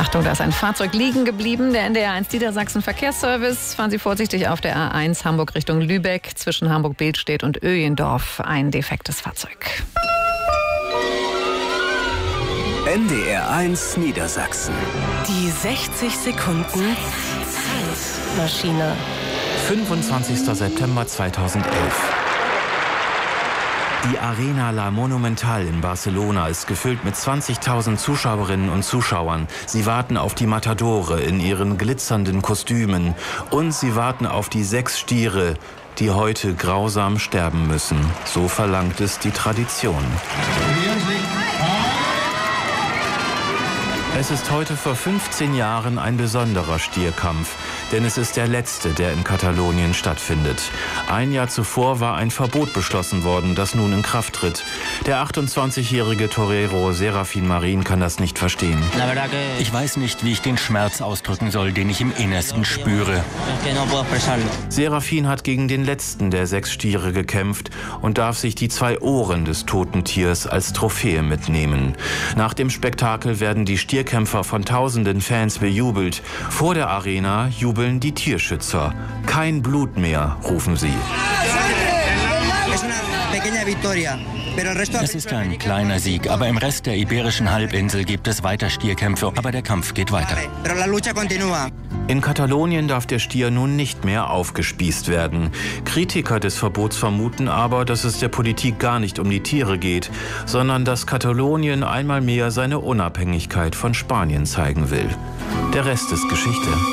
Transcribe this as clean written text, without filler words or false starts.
Achtung, da ist ein Fahrzeug liegen geblieben. Der NDR1 Niedersachsen Verkehrsservice. Fahren Sie vorsichtig auf der A1 Hamburg Richtung Lübeck. Zwischen Hamburg-Behlstedt und Öjendorf ein defektes Fahrzeug. NDR1 Niedersachsen. Die 60 Sekunden Zeitmaschine. 25. September 2011. Die Arena La Monumental in Barcelona ist gefüllt mit 20.000 Zuschauerinnen und Zuschauern. Sie warten auf die Matadore in ihren glitzernden Kostümen. Und sie warten auf die 6 Stiere, die heute grausam sterben müssen. So verlangt es die Tradition. Es ist heute vor 15 Jahren ein besonderer Stierkampf, denn es ist der letzte, der in Katalonien stattfindet. Ein Jahr zuvor war ein Verbot beschlossen worden, das nun in Kraft tritt. Der 28-jährige Torero Serafín Marín kann das nicht verstehen. Ich weiß nicht, wie ich den Schmerz ausdrücken soll, den ich im Innersten spüre. Serafín hat gegen den letzten der 6 Stiere gekämpft und darf sich die 2 Ohren des toten Tiers als Trophäe mitnehmen. Nach dem Spektakel werden die Stierkämpfer von tausenden Fans bejubelt. Vor der Arena jubeln die Tierschützer. Kein Blut mehr, rufen sie. Es ist ein kleiner Sieg, aber im Rest der Iberischen Halbinsel gibt es weiter Stierkämpfe, aber der Kampf geht weiter. In Katalonien darf der Stier nun nicht mehr aufgespießt werden. Kritiker des Verbots vermuten aber, dass es der Politik gar nicht um die Tiere geht, sondern dass Katalonien einmal mehr seine Unabhängigkeit von Spanien zeigen will. Der Rest ist Geschichte.